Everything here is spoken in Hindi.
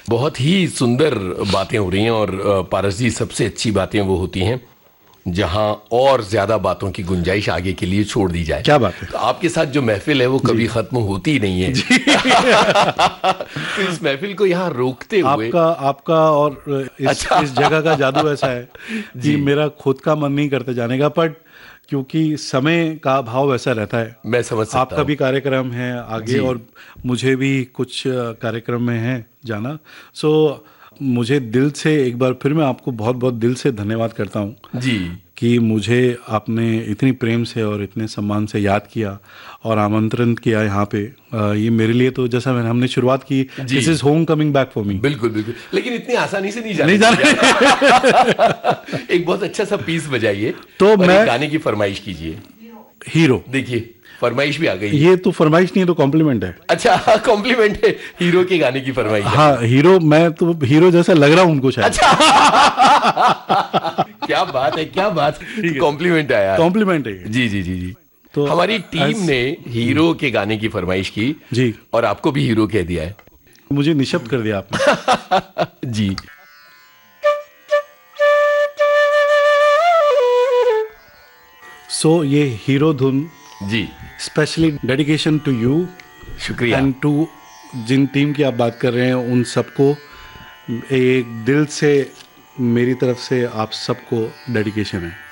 बहुत ही सुंदर बातें हो रही हैं और पारस जी, सबसे अच्छी बातें वो होती हैं जहां और ज्यादा बातों की गुंजाइश आगे के लिए छोड़ दी जाए। क्या बात है। तो आपके साथ जो महफिल है वो कभी खत्म होती ही नहीं है। तो इस महफिल को यहाँ रोकते हुए आपका आपका और इस जगह का जादू ऐसा है कि जी, मेरा खुद का मन नहीं करता जाने का, बट क्योंकि समय का भाव ऐसा रहता है। मैं समझ सकता आपका हूँ। भी कार्यक्रम है आगे, जी और मुझे भी कुछ कार्यक्रम में है जाना। सो मुझे दिल से एक बार फिर मैं आपको बहुत बहुत दिल से धन्यवाद करता हूँ जी कि मुझे आपने इतनी प्रेम से और इतने सम्मान से याद किया और आमंत्रण किया यहाँ पे। ये मेरे लिए तो जैसा हमने शुरुआत की, जी, this is home coming back for me. बिल्कुल बिल्कुल, लेकिन इतनी आसानी से नहीं नहीं जाने जाने दीजिए। एक बहुत अच्छा सा पीस बजाइए तो और मैं एक गाने की फरमाइश कीजिए। हीरो। देखिए, फरमाइश भी आ गई है। ये तो फरमाइश नहीं है, तो कॉम्प्लीमेंट है। अच्छा, कॉम्प्लीमेंट है। हीरो के गाने की फरमाइश है। हाँ हीरो, मैं तो हीरो जैसा लग रहा हूँ उनको शायद। अच्छा। क्या बात है, क्या बात, कॉम्प्लीमेंट आया। कॉम्प्लीमेंट है ये। जी जी जी जी। तो हमारी टीम as- ने हीरो के गाने की फरमाइश की जी, और आपको भी हीरो कह दिया है। मुझे निशब्द कर दिया आपने। जी। सो ये हीरो धुन जी, स्पेशली डेडिकेशन टू यू शुक्रिया। एंड टू जिन टीम की आप बात कर रहे हैं उन सबको, एक दिल से मेरी तरफ से आप सबको डेडिकेशन है।